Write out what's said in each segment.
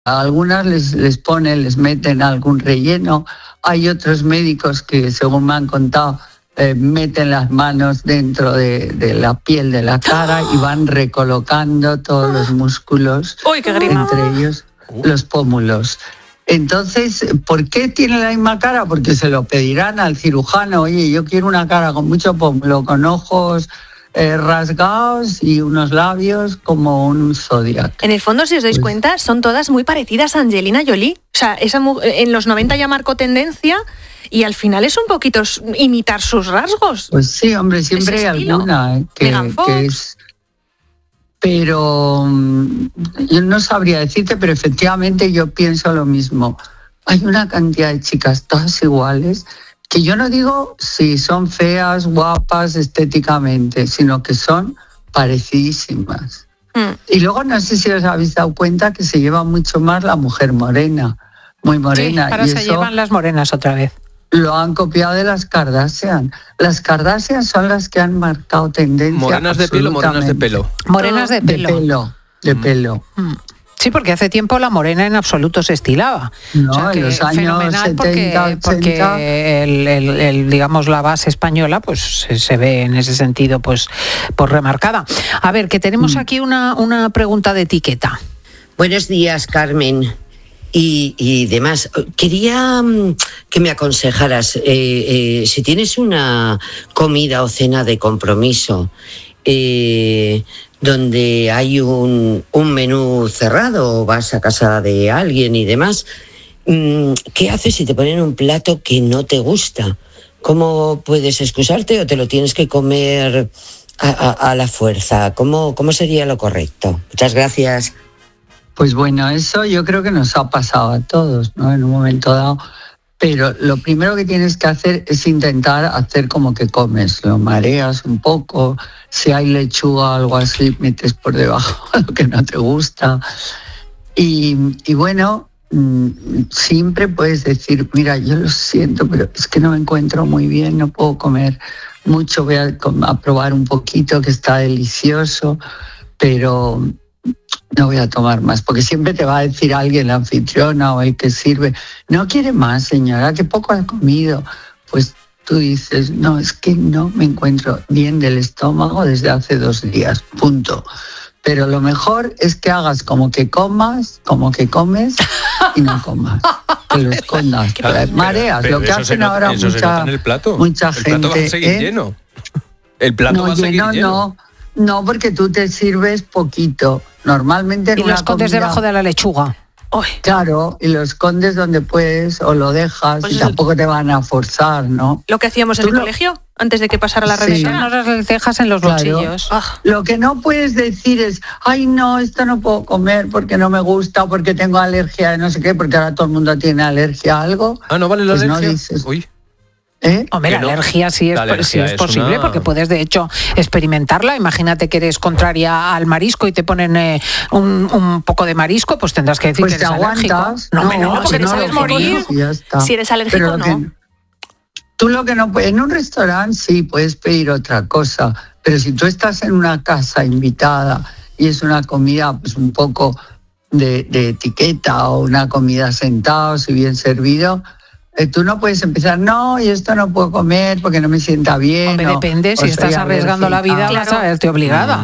A algunas les meten algún relleno. Hay otros médicos que, según me han contado, meten las manos dentro de la piel de la cara y van recolocando todos los músculos, ¡Uy, qué grima! entre ellos los pómulos. Entonces, ¿por qué tiene la misma cara? Porque se lo pedirán al cirujano. Oye, yo quiero una cara con mucho pómulo, con ojos rasgados y unos labios como un Zodiac. En el fondo, si os dais cuenta, son todas muy parecidas a Angelina Jolie. O sea, en los 90 ya marcó tendencia y al final es un poquito imitar sus rasgos. Pues sí, hombre, siempre hay alguna que es... Pero yo no sabría decirte, pero efectivamente yo pienso lo mismo. Hay una cantidad de chicas todas iguales que yo no digo si son feas, guapas estéticamente, sino que son parecidísimas. Y luego no sé si os habéis dado cuenta que se lleva mucho más la mujer morena, muy morena. Sí, ahora se llevan las morenas otra vez. Lo han copiado de las Kardashian. Las Kardashian son las que han marcado tendencia. ¿Morenas de piel o morenas de pelo? Morenas de pelo. De pelo. Sí, porque hace tiempo la morena en absoluto se estilaba. No, o sea, en los años 70, 80... Porque digamos, la base española pues se ve en ese sentido pues remarcada. A ver, que tenemos aquí una pregunta de etiqueta. Buenos días, Carmen. Y demás, quería que me aconsejaras, si tienes una comida o cena de compromiso donde hay un menú cerrado o vas a casa de alguien y demás, ¿qué haces si te ponen un plato que no te gusta? ¿Cómo puedes excusarte o te lo tienes que comer a la fuerza? ¿Cómo sería lo correcto? Muchas gracias. Pues bueno, eso yo creo que nos ha pasado a todos, ¿no? En un momento dado. Pero lo primero que tienes que hacer es intentar hacer como que comes. Lo mareas un poco. Si hay lechuga o algo así, metes por debajo lo que no te gusta. Y bueno, siempre puedes decir, mira, yo lo siento, pero es que no me encuentro muy bien, no puedo comer mucho, voy a probar un poquito que está delicioso, pero... no voy a tomar más, porque siempre te va a decir alguien, la anfitriona o el que sirve, no quiere más, señora, que poco ha comido. Pues tú dices, no, es que no me encuentro bien del estómago desde hace 2 días, punto. Pero lo mejor es que hagas como que comes y no comas. Que lo escondas, mareas, pero lo que hacen ahora mucha gente. El plato va a seguir lleno. El plato va a seguir lleno. No, porque tú te sirves poquito. Normalmente y lo escondes debajo de la lechuga. ¡Uy! Claro, y lo escondes donde puedes o lo dejas, pues y tampoco te van a forzar, ¿no? Lo que hacíamos en el colegio, antes de que pasara la revisión. No las dejas en los bolsillos. Lo que no puedes decir es, ay, no, esto no puedo comer porque no me gusta, porque tengo alergia de no sé qué, porque ahora todo el mundo tiene alergia a algo. Ah, ¿no vale la alergia? No dices, uy. Hombre, la alergia sí es posible, porque puedes de hecho experimentarla. Imagínate que eres contraria al marisco y te ponen un poco de marisco, pues tendrás que decir pues que eres alérgico. No, porque te sabes morir. Si eres alérgico, no. Tú lo que no puedes, en un restaurante sí puedes pedir otra cosa, pero si tú estás en una casa invitada y es una comida pues un poco de etiqueta o una comida sentados y bien servido, tú no puedes empezar, no, y esto no puedo comer porque no me sienta bien. Hombre, depende, si estás arriesgando la vida, vas a verte obligada.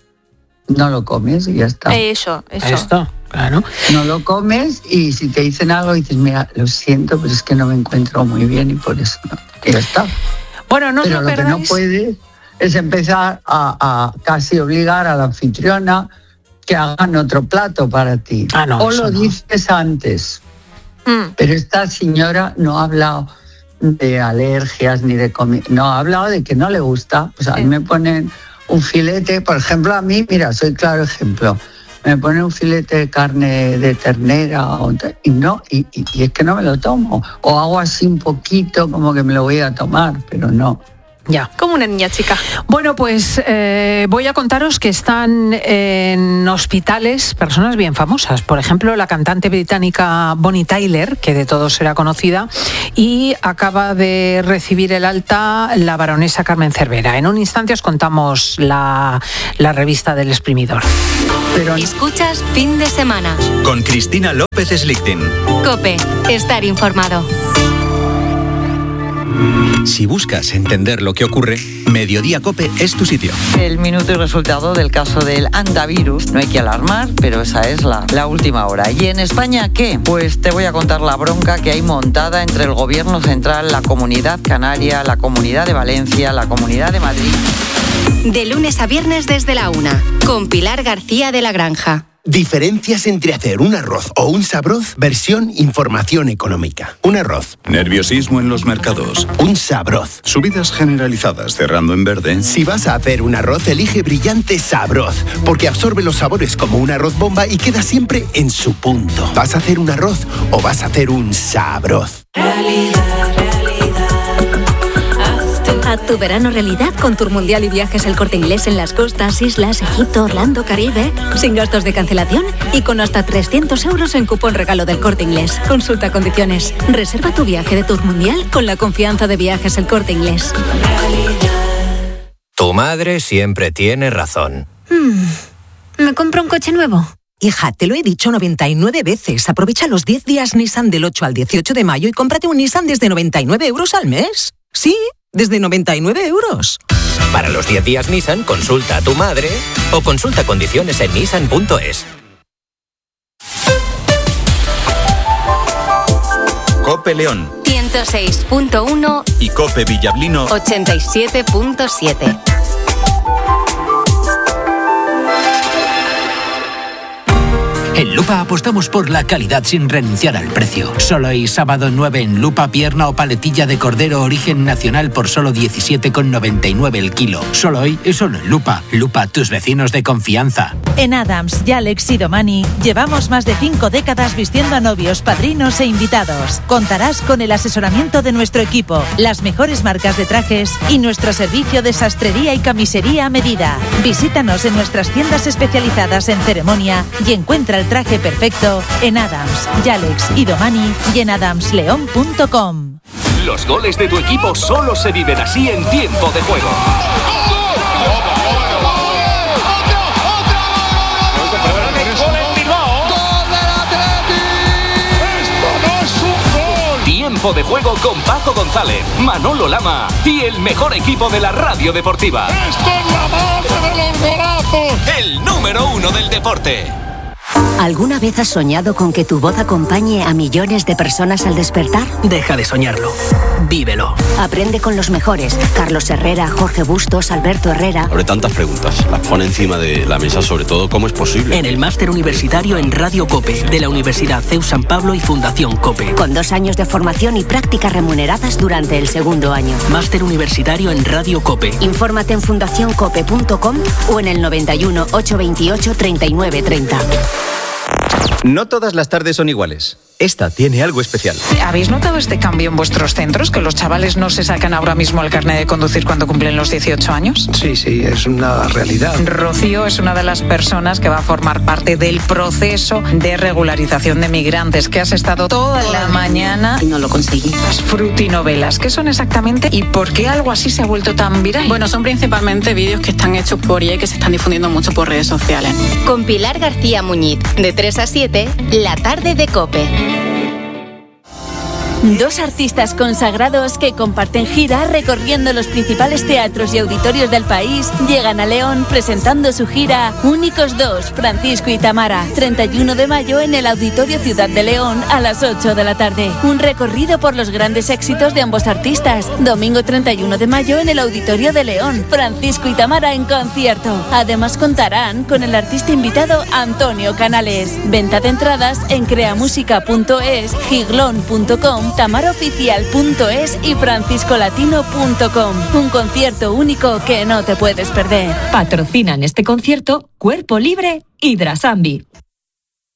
No lo comes y ya está. Eso. Claro. No lo comes y si te dicen algo dices, mira, lo siento, pero es que no me encuentro muy bien y por eso no. Y ya está. Bueno, no pero os lo perdáis. Que no puedes es empezar a casi obligar a la anfitriona que hagan otro plato para ti. O lo dices antes. Pero esta señora no ha hablado de alergias ni de comida, no, ha hablado de que no le gusta. Pues a mí me ponen un filete, por ejemplo, a mí, mira, soy claro ejemplo, me ponen un filete de carne de ternera y es que no me lo tomo. O hago así un poquito como que me lo voy a tomar, pero no. Ya. Como una niña chica. Bueno, pues voy a contaros que están en hospitales personas bien famosas. Por ejemplo, la cantante británica Bonnie Tyler, que de todos será conocida, y acaba de recibir el alta la baronesa Carmen Cervera. En un instante os contamos la revista del Exprimidor. Escuchas Fin de Semana. Con Cristina López Slichting. COPE. Estar informado. Si buscas entender lo que ocurre, Mediodía COPE es tu sitio. El minuto y resultado del caso del hantavirus. No hay que alarmar, pero esa es la última hora. ¿Y en España qué? Pues te voy a contar la bronca que hay montada entre el Gobierno Central, la Comunidad Canaria, la Comunidad de Valencia, la Comunidad de Madrid. De lunes a viernes desde la 1, con Pilar García de la Granja. Diferencias entre hacer un arroz o un sabroz, versión información económica. Un arroz. Nerviosismo en los mercados. Un sabroz. Subidas generalizadas cerrando en verde. Si vas a hacer un arroz, elige Brillante Sabroz, porque absorbe los sabores como un arroz bomba y queda siempre en su punto. ¿Vas a hacer un arroz o vas a hacer un sabroz? Haz tu verano realidad con Tour Mundial y Viajes El Corte Inglés en las costas, islas, Egipto, Orlando, Caribe, sin gastos de cancelación y con hasta 300 euros en cupón regalo del Corte Inglés. Consulta condiciones. Reserva tu viaje de Tour Mundial con la confianza de Viajes El Corte Inglés. Tu madre siempre tiene razón. ¿Me compro un coche nuevo? Hija, te lo he dicho 99 veces. Aprovecha los 10 días Nissan del 8 al 18 de mayo y cómprate un Nissan desde 99 euros al mes. Sí, desde 99 euros. Para los 10 días Nissan, consulta a tu madre o consulta condiciones en nissan.es. COPE León 106.1 y COPE Villablino 87.7. En Lupa apostamos por la calidad sin renunciar al precio. Solo hoy sábado 9 en Lupa, pierna o paletilla de cordero origen nacional por solo 17,99 el kilo. Solo hoy y solo en Lupa. Lupa, tus vecinos de confianza. En Adams, Yalex y Domani llevamos más de 5 décadas vistiendo a novios, padrinos e invitados. Contarás con el asesoramiento de nuestro equipo, las mejores marcas de trajes y nuestro servicio de sastrería y camisería a medida. Visítanos en nuestras tiendas especializadas en ceremonia y encuentra el traje perfecto en Adams, Yalex y Domani y en adamsleon.com. Los goles de tu equipo solo se viven así en tiempo de juego. Tiempo de juego con Paco González, Manolo Lama y el mejor equipo de la radio deportiva. ¡Esto es la base de los golazos! El número 1 del deporte. ¿Alguna vez has soñado con que tu voz acompañe a millones de personas al despertar? Deja de soñarlo. Vívelo. Aprende con los mejores. Carlos Herrera, Jorge Bustos, Alberto Herrera. Abre tantas preguntas, las pone encima de la mesa, sobre todo, ¿cómo es posible? En el máster universitario en Radio COPE, de la Universidad CEU San Pablo y Fundación COPE. Con 2 años de formación y prácticas remuneradas durante el segundo año. Máster universitario en Radio COPE. Infórmate en fundacioncope.com o en el 91 828 39 30. No todas las tardes son iguales. Esta tiene algo especial. ¿Habéis notado este cambio en vuestros centros? ¿Que los chavales no se sacan ahora mismo el carnet de conducir cuando cumplen los 18 años? Sí, es una realidad. Rocío es una de las personas que va a formar parte del proceso de regularización de migrantes, que has estado toda la mañana... Y no lo conseguí. Las frutinovelas, ¿qué son exactamente y por qué algo así se ha vuelto tan viral? Bueno, son principalmente vídeos que están hechos por IA y que se están difundiendo mucho por redes sociales. Con Pilar García Muñiz, de 3 a 7, la tarde de COPE. 2 artistas consagrados que comparten gira recorriendo los principales teatros y auditorios del país llegan a León presentando su gira Únicos 2, Francisco y Tamara, 31 de mayo en el Auditorio Ciudad de León a las 8 de la tarde. Un recorrido por los grandes éxitos de ambos artistas. Domingo 31 de mayo en el Auditorio de León, Francisco y Tamara en concierto. Además contarán con el artista invitado Antonio Canales. Venta de entradas en creamusica.es, giglon.com, tamaroficial.es y franciscolatino.com. Un concierto único que no te puedes perder. Patrocinan este concierto Cuerpo Libre y Drasambi.